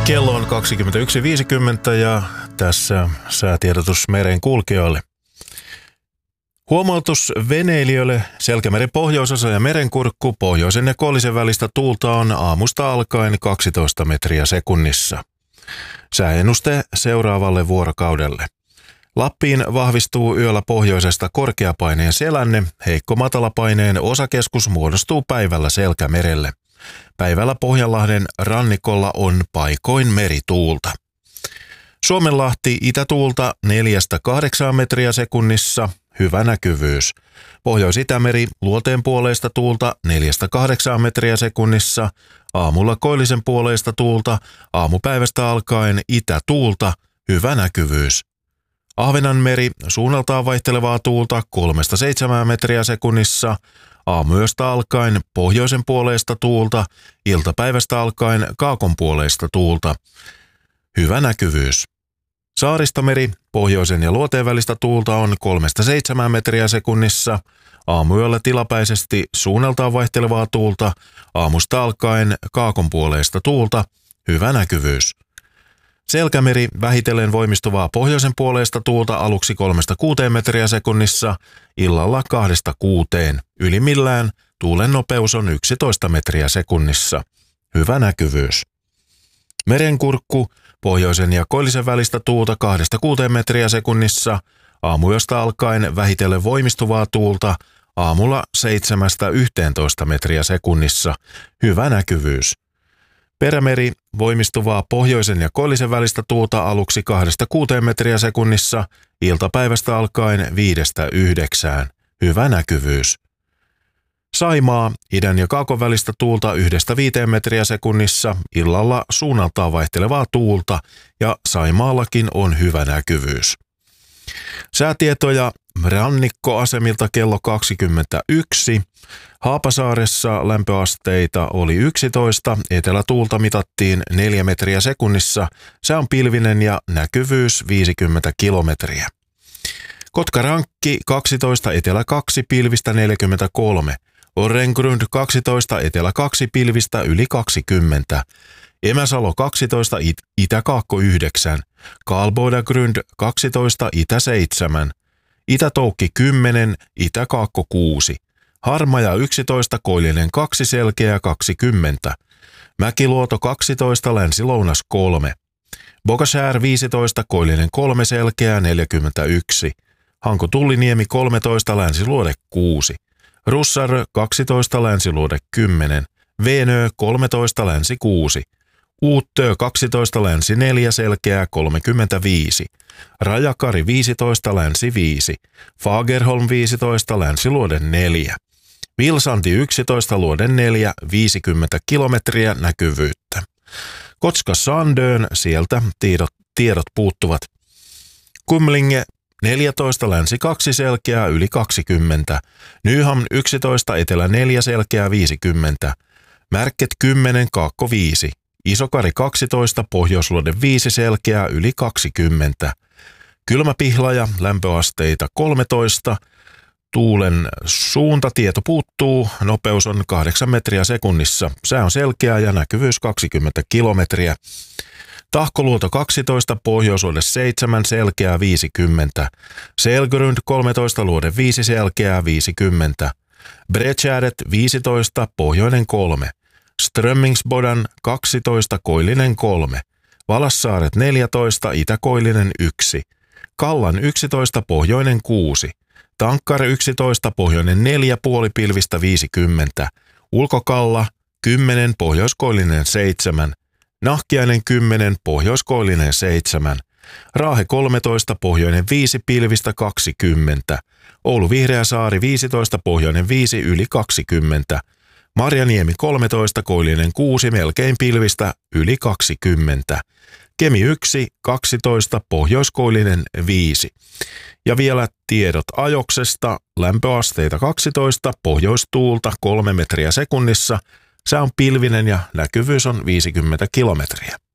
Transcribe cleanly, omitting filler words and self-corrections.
Kello on 21.50 ja tässä säätiedotus meren kulkijoille. Huomautus veneilijöille: Selkämeren pohjoisosa ja merenkurkku, pohjoisen ja koillisen välistä tuulta on aamusta alkaen 12 metriä sekunnissa. Sääennuste seuraavalle vuorokaudelle. Lappiin vahvistuu yöllä pohjoisesta korkeapaineen selänne, heikko matalapaineen osakeskus muodostuu päivällä Selkämerelle. Päivällä Pohjanlahden rannikolla on paikoin merituulta. Suomenlahti itätuulta 4-8 metriä sekunnissa, hyvä näkyvyys. Pohjois-Itämeri luoteen puoleista tuulta 4-8 metriä sekunnissa, aamulla koillisen puoleista tuulta, aamupäivästä alkaen itätuulta, hyvä näkyvyys. Ahvenanmeri suunnaltaan vaihtelevaa tuulta 3-7 metriä sekunnissa, aamuyöstä alkaen pohjoisen puoleista tuulta, iltapäivästä alkaen kaakon puoleista tuulta. Hyvä näkyvyys. Saaristomeri, pohjoisen ja luoteen välistä tuulta on 3-7 metriä sekunnissa, aamuyöllä tilapäisesti suunnaltaan vaihtelevaa tuulta, aamusta alkaen kaakon puoleista tuulta. Hyvä näkyvyys. Selkämeri, vähitellen voimistuvaa pohjoisen puoleista tuulta aluksi 3-6 metriä sekunnissa, illalla 2-6. Ylimmillään tuulen nopeus on 11 metriä sekunnissa. Hyvä näkyvyys. Merenkurkku, pohjoisen ja koillisen välistä tuulta 2-6 metriä sekunnissa, aamuyöstä alkaen vähitellen voimistuvaa tuulta, aamulla 7-11 metriä sekunnissa. Hyvä näkyvyys. Perämeri, voimistuvaa pohjoisen ja koillisen välistä tuulta aluksi 2-6 metriä sekunnissa, iltapäivästä alkaen 5-9. Hyvä näkyvyys. Saimaa, idän ja kaakon välistä tuulta 1-5 metriä sekunnissa, illalla suunnaltaan vaihtelevaa tuulta ja Saimaallakin on hyvä näkyvyys. Säätietoja rannikkoasemilta kello 21. Haapasaaressa lämpöasteita oli 11, etelätuulta mitattiin 4 metriä sekunnissa, sää on pilvinen ja näkyvyys 50 kilometriä. Kotkarankki 12, etelä 2, pilvistä 43. Orrengrund 12, etelä 2, pilvistä yli 20. Emäsalo 12, itä-kaakko 9. Karlbodagrund 12, itä 7. Itä-Toukki 10, itä-kaakko 6. Harmaja 11, koillinen 2, selkeä 20. Mäkiluoto 12, länsi-lounas 3. Bogashär 15, koillinen 3, selkeä 41. Hanko-Tulliniemi 13, länsiluode 6. Russar 12, länsiluode 10. Venö 13, länsi 6. Uuttö 12, länsi 4, selkeä 35. Rajakari 15, länsi 5. Fagerholm 15, länsiluode 4. Vilsanti 11, luode 4, 50 kilometriä näkyvyyttä. Kotka-Sandön, sieltä tiedot puuttuvat. Kumlinge 14, länsi 2, selkeää yli 20. Nyhamn 11, etelä 4, selkeää 50. Märket 10, kaakko 5. Isokari 12, pohjoisluode 5, selkeää yli 20. Kylmäpihlaja, lämpöasteita 13. Tuulen suuntatieto puuttuu, nopeus on 8 metriä sekunnissa. Sää on selkeää ja näkyvyys 20 kilometriä. Tahkoluoto 12, pohjoisluode 7, selkeää 50. Selgrund 13, luode 5, selkeää 50. Breckädet 15, pohjoinen 3. Strömmingsbodan 12, koillinen 3. Valassaaret 14, itäkoillinen 1. Kallan 11, pohjoinen 6. Tankkar 11, pohjoinen 4, puolipilvistä 50. Ulkokalla 10, pohjoiskoillinen 7. Nahkiainen 10, pohjoiskoillinen 7. Raahe 13, pohjoinen 5, pilvistä 20. Oulu Vihreäsaari 15, pohjoinen 5, yli 20. Marjaniemi 13, koillinen 6, melkein pilvistä yli 20. Kemi 1, 12, pohjoiskoillinen 5. Ja vielä tiedot ajoksesta: lämpöasteita 12, pohjoistuulta 3 metriä sekunnissa, sää on pilvinen ja näkyvyys on 50 kilometriä.